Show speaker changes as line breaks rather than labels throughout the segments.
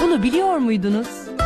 Bunu biliyor muydunuz?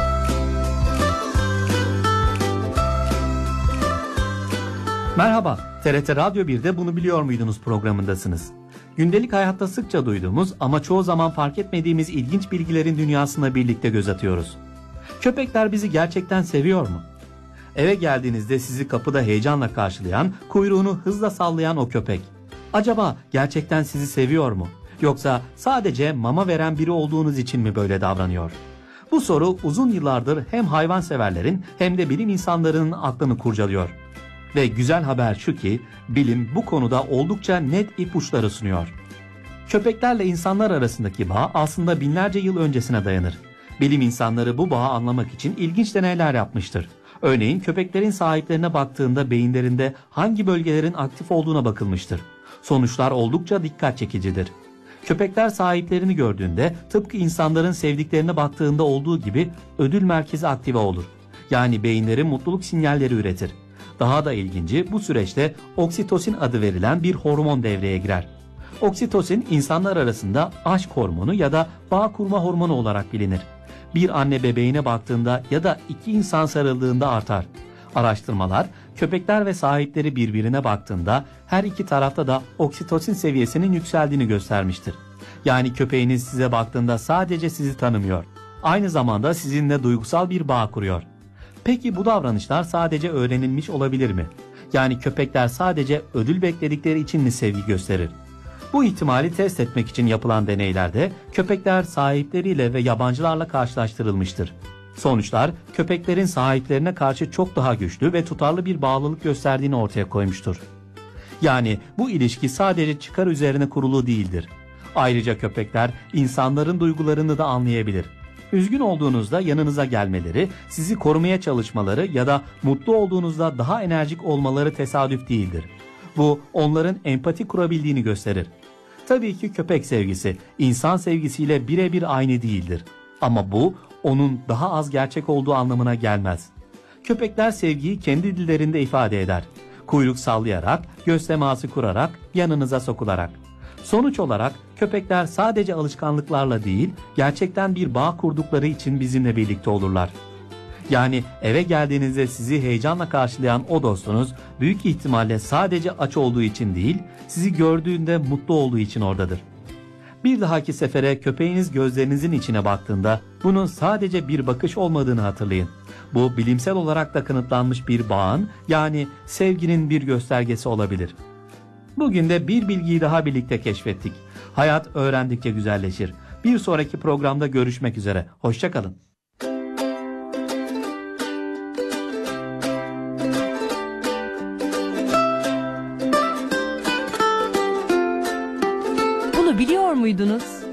Merhaba, TRT Radyo 1'de Bunu Biliyor Muydunuz programındasınız. Gündelik hayatta sıkça duyduğumuz ama çoğu zaman fark etmediğimiz ilginç bilgilerin dünyasına birlikte göz atıyoruz. Köpekler bizi gerçekten seviyor mu? Eve geldiğinizde sizi kapıda heyecanla karşılayan, kuyruğunu hızla sallayan o köpek. Acaba gerçekten sizi seviyor mu? Yoksa sadece mama veren biri olduğunuz için mi böyle davranıyor? Bu soru uzun yıllardır hem hayvanseverlerin hem de bilim insanlarının aklını kurcalıyor. Ve güzel haber şu ki bilim bu konuda oldukça net ipuçları sunuyor. Köpeklerle insanlar arasındaki bağ aslında binlerce yıl öncesine dayanır. Bilim insanları bu bağı anlamak için ilginç deneyler yapmıştır. Örneğin köpeklerin sahiplerine baktığında beyinlerinde hangi bölgelerin aktif olduğuna bakılmıştır. Sonuçlar oldukça dikkat çekicidir. Köpekler sahiplerini gördüğünde tıpkı insanların sevdiklerine baktığında olduğu gibi ödül merkezi aktive olur. Yani beyinleri mutluluk sinyalleri üretir. Daha da ilginci bu süreçte oksitosin adı verilen bir hormon devreye girer. Oksitosin insanlar arasında aşk hormonu ya da bağ kurma hormonu olarak bilinir. Bir anne bebeğine baktığında ya da iki insan sarıldığında artar. Araştırmalar köpekler ve sahipleri birbirine baktığında her iki tarafta da oksitosin seviyesinin yükseldiğini göstermiştir. Yani köpeğiniz size baktığında sadece sizi tanımıyor. Aynı zamanda sizinle duygusal bir bağ kuruyor. Peki bu davranışlar sadece öğrenilmiş olabilir mi? Yani köpekler sadece ödül bekledikleri için mi sevgi gösterir? Bu ihtimali test etmek için yapılan deneylerde köpekler sahipleriyle ve yabancılarla karşılaştırılmıştır. Sonuçlar köpeklerin sahiplerine karşı çok daha güçlü ve tutarlı bir bağlılık gösterdiğini ortaya koymuştur. Yani bu ilişki sadece çıkar üzerine kurulu değildir. Ayrıca köpekler insanların duygularını da anlayabilir. Üzgün olduğunuzda yanınıza gelmeleri, sizi korumaya çalışmaları ya da mutlu olduğunuzda daha enerjik olmaları tesadüf değildir. Bu onların empati kurabildiğini gösterir. Tabii ki köpek sevgisi insan sevgisiyle birebir aynı değildir. Ama bu onun daha az gerçek olduğu anlamına gelmez. Köpekler sevgiyi kendi dillerinde ifade eder. Kuyruk sallayarak, göz teması kurarak, yanınıza sokularak. Sonuç olarak köpekler sadece alışkanlıklarla değil, gerçekten bir bağ kurdukları için bizimle birlikte olurlar. Yani eve geldiğinizde sizi heyecanla karşılayan o dostunuz büyük ihtimalle sadece aç olduğu için değil, sizi gördüğünde mutlu olduğu için oradadır. Bir dahaki sefere köpeğiniz gözlerinizin içine baktığında bunun sadece bir bakış olmadığını hatırlayın. Bu bilimsel olarak da kanıtlanmış bir bağın, yani sevginin bir göstergesi olabilir. Bugün de bir bilgiyi daha birlikte keşfettik. Hayat öğrendikçe güzelleşir. Bir sonraki programda görüşmek üzere. Hoşça kalın.
Bunu biliyor muydunuz?